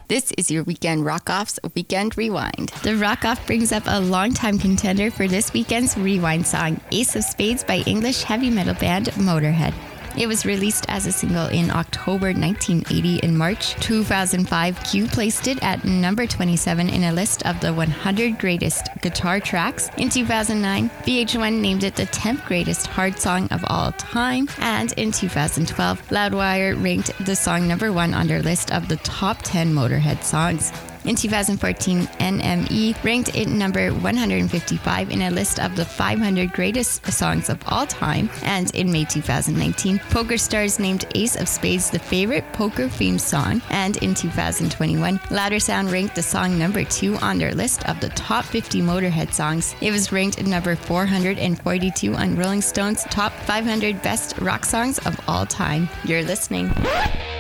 This is your Weekend Rock-Off's Weekend Rewind. The Rock-Off brings up a longtime contender for this weekend's Rewind song, Ace of Spades by English heavy metal band Motorhead. It was released as a single in October 1980. In March 2005, Q placed it at number 27 in a list of the 100 greatest guitar tracks. In 2009, VH1 named it the 10th greatest hard song of all time. And in 2012, Loudwire ranked the song number 1 on their list of the top 10 Motorhead songs. In 2014, NME ranked it number 155 in a list of the 500 greatest songs of all time. And in May 2019, PokerStars named Ace of Spades the favorite poker theme song. And in 2021, Louder Sound ranked the song number 2 on their list of the top 50 Motorhead songs. It was ranked number 442 on Rolling Stone's top 500 best rock songs of all time. You're listening.